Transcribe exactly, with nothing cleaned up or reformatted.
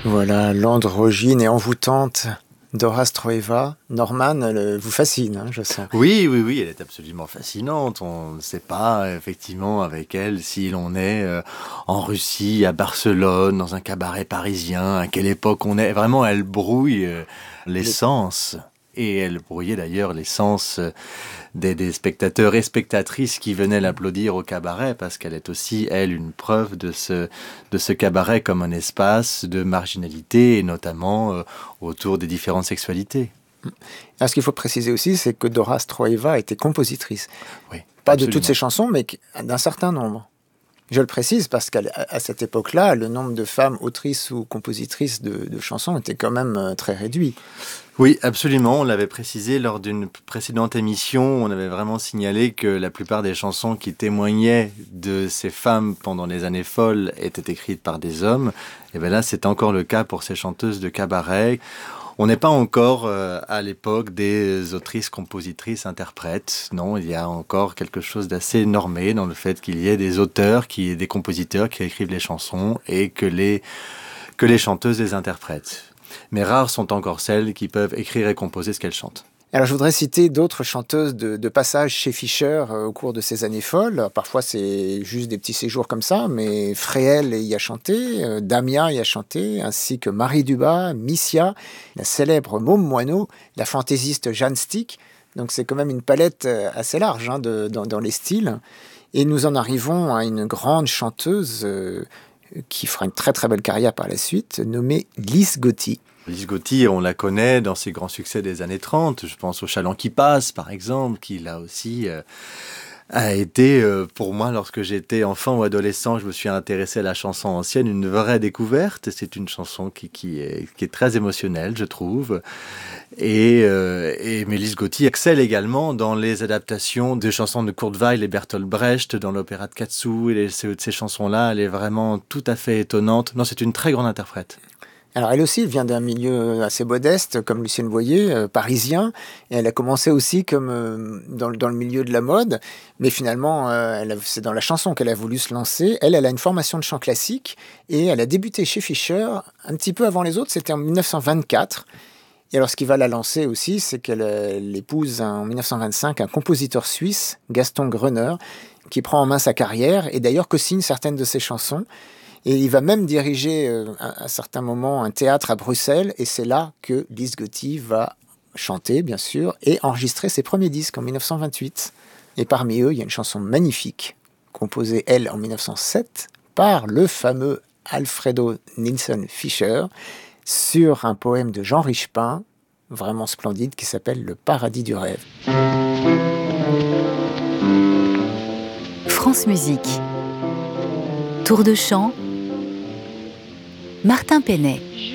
Voilà, l'androgyne et envoûtante Dora Stroeva. Norman, elle vous fascine, hein, je sens. Oui, oui, oui, elle est absolument fascinante. On ne sait pas, effectivement, avec elle, si l'on est euh, en Russie, à Barcelone, dans un cabaret parisien, à quelle époque on est. Vraiment, elle brouille euh, les Les- sens. Et elle brouillait d'ailleurs les sens euh, des, des spectateurs et spectatrices qui venaient l'applaudir au cabaret, parce qu'elle est aussi, elle, une preuve de ce, de ce cabaret comme un espace de marginalité, et notamment euh, autour des différentes sexualités. Alors, ce qu'il faut préciser aussi, c'est que Dora Stroeva était compositrice. Oui, Pas de toutes absolument. ses chansons, mais d'un certain nombre. Je le précise parce qu'à à cette époque-là, le nombre de femmes autrices ou compositrices de, de chansons était quand même euh, très réduit. Oui, absolument. On l'avait précisé lors d'une précédente émission. On avait vraiment signalé que la plupart des chansons qui témoignaient de ces femmes pendant les années folles étaient écrites par des hommes. Et bien là, c'est encore le cas pour ces chanteuses de cabaret. On n'est pas encore euh, à l'époque des autrices, compositrices, interprètes. Non, il y a encore quelque chose d'assez normé dans le fait qu'il y ait des auteurs, qui, des compositeurs qui écrivent les chansons et que les, que les chanteuses les interprètent. Mais rares sont encore celles qui peuvent écrire et composer ce qu'elles chantent. Alors, je voudrais citer d'autres chanteuses de, de passage chez Fischer euh, au cours de ces années folles. Parfois, c'est juste des petits séjours comme ça, mais Fréhel y a chanté, euh, Damia y a chanté, ainsi que Marie Dubas, Missia, la célèbre Môme Moineau, la fantaisiste Jeanne Stick. Donc, c'est quand même une palette euh, assez large hein, de, dans, dans les styles. Et nous en arrivons à une grande chanteuse euh, qui fera une très très belle carrière par la suite, nommée Lise Gotti. Lise Gotti, on la connaît dans ses grands succès des années trente. Je pense au Chaland qui passe, par exemple, qui là aussi euh, a été, euh, pour moi, lorsque j'étais enfant ou adolescent, je me suis intéressé à la chanson ancienne, une vraie découverte. C'est une chanson qui, qui, est, qui est très émotionnelle, je trouve. Et, euh, et Lise Gotti excelle également dans les adaptations de chansons de Kurt Weill et Bertolt Brecht, dans l'opéra de Katsu. Et les, ces, ces chansons-là, elle est vraiment tout à fait étonnante. Non, c'est une très grande interprète. Alors elle aussi, elle vient d'un milieu assez modeste, comme Lucienne Boyer, euh, parisien. Et elle a commencé aussi comme euh, dans, dans le milieu de la mode, mais finalement, euh, elle a, c'est dans la chanson qu'elle a voulu se lancer. Elle, elle a une formation de chant classique et elle a débuté chez Fischer un petit peu avant les autres. C'était en dix-neuf cent vingt-quatre. Et alors, ce qui va la lancer aussi, c'est qu'elle elle épouse en dix-neuf cent vingt-cinq un compositeur suisse, Gaston Gröner, qui prend en main sa carrière et d'ailleurs co-signe certaines de ses chansons. Et il va même diriger euh, à un certain moment un théâtre à Bruxelles, et c'est là que Lise Gotti va chanter, bien sûr, et enregistrer ses premiers disques en dix-neuf cent vingt-huit. Et parmi eux, il y a une chanson magnifique, composée, elle, en dix-neuf cent sept, par le fameux Alfredo Nilsson Fischer, sur un poème de Jean Richepin, vraiment splendide, qui s'appelle « Le paradis du rêve ». France Musique. Tour de chant, Martin Penet.